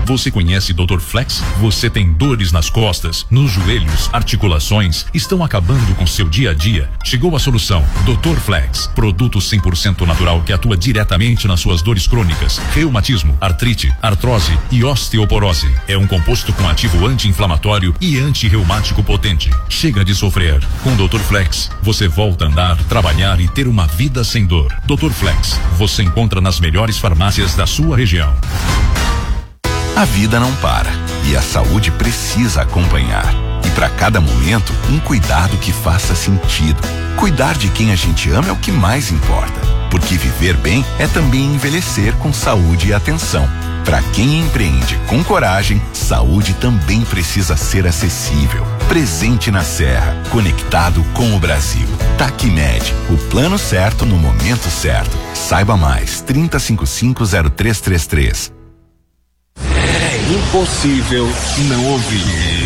Você conhece Dr. Flex? Você tem dores nas costas, nos joelhos, articulações, estão acabando com seu dia a dia? Chegou a solução. Dr. Flex, produto 100% natural que atua diretamente nas suas dores crônicas, reumatismo, artrite, artrose e osteoporose. É um composto com ativo anti-inflamatório e anti-reumático potente. Chega de sofrer. Com Dr. Flex, você volta a andar, trabalhar e ter uma vida sem dor. Dr. Flex, você encontra nas melhores farmácias da sua região. A vida não para e a saúde precisa acompanhar. E para cada momento, um cuidado que faça sentido. Cuidar de quem a gente ama é o que mais importa, porque viver bem é também envelhecer com saúde e atenção. Para quem empreende com coragem, saúde também precisa ser acessível. Presente na Serra, conectado com o Brasil. Tacmed, o plano certo no momento certo. Saiba mais, 3055-0333. É impossível não ouvir.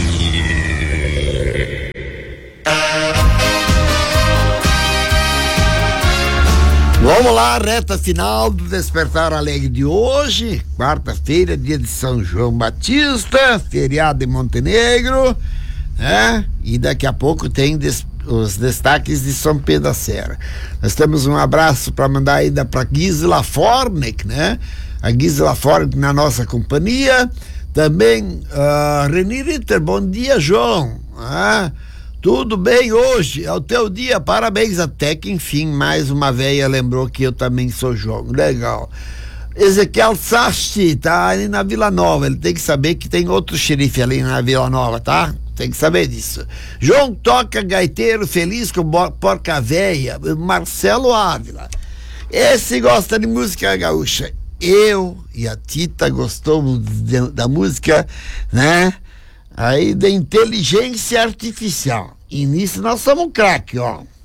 Vamos lá, reta final do Despertar Alegre de hoje, quarta-feira, dia de São João Batista, feriado em Montenegro, né? E daqui a pouco tem os destaques de São Pedro da Serra. Nós temos um abraço para mandar ainda para Gisela Fornek, né? A Gisela Fornek na nossa companhia. Também, Reni Ritter, bom dia, João. Tudo bem hoje? É o teu dia, parabéns. Até que enfim, mais uma véia lembrou que eu também sou João. Legal. Ezequiel Sasti tá ali na Vila Nova. Ele tem que saber que tem outro xerife ali na Vila Nova, tá? Tem que saber disso. João toca gaiteiro feliz com porca véia. Marcelo Ávila. Esse gosta de música gaúcha. Eu e a Tita gostamos da música, né? Aí da inteligência artificial. E nisso nós somos craque, ó.